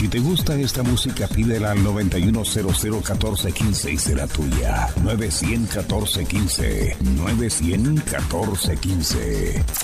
Si te gusta esta música, pídela al 91001415 y será tuya. 900-1415. 900-1415.